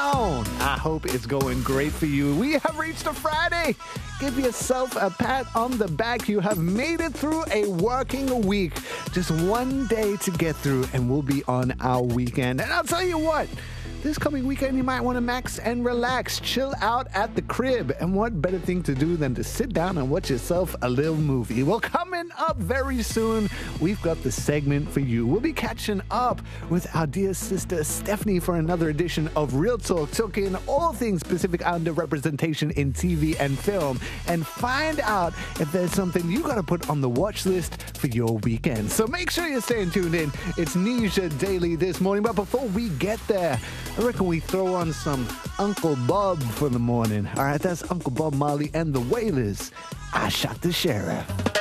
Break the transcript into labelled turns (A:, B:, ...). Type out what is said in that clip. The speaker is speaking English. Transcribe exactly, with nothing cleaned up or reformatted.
A: down. I hope it's going great for you. We have reached a Friday. Give yourself a pat on the back. You have made it through a working week. Just one day to get through, and we'll be on our weekend. And I'll tell you what. This coming weekend, you might want to max and relax, chill out at the crib. And what better thing to do than to sit down and watch yourself a little movie? Well, coming up very soon, we've got the segment for you. We'll be catching up with our dear sister Stephanie for another edition of Real Talk, talking all things Pacific Islander representation in T V and film, and find out if there's something you got to put on the watch list for your weekend. So make sure you're staying tuned in. It's Nisha Daily this morning. But before we get there, I reckon we throw on some Uncle Bob for the morning. All right, that's Uncle Bob Marley and the Wailers. I Shot the Sheriff.